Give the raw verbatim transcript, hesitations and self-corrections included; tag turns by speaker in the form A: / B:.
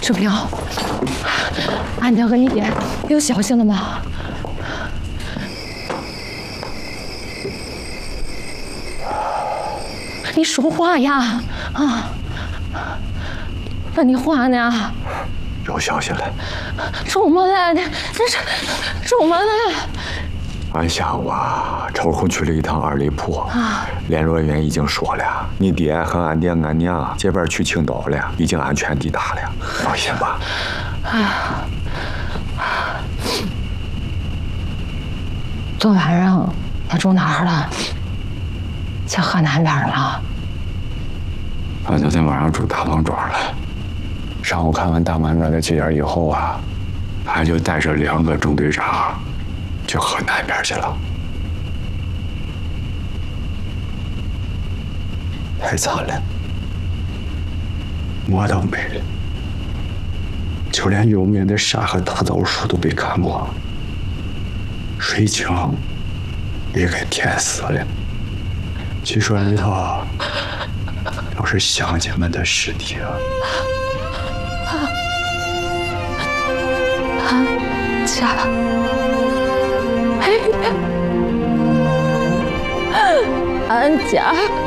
A: 志平，俺娘和你爹有消息了吗？你说话呀！啊，问你话呢。
B: 有消息了。
A: 怎么了？这是怎么了？
B: 俺下午啊，抽空去了一趟二里铺啊，联络人员已经说了，你爹和俺爹俺娘这边去青岛了，已经安全抵达了，放心吧。啊，
A: 昨晚上他住哪儿了？去河南边了。
B: 俺昨天晚上住大王庄了。上午看完大满贯的节演以后啊，俺就带着两个中队长去河南边去了。太惨了，我都没了，就连有名的沙河大枣树都被砍光了，水井也给填死了。据说里头都是乡亲们的尸体啊！
A: 俺家，哎，俺家。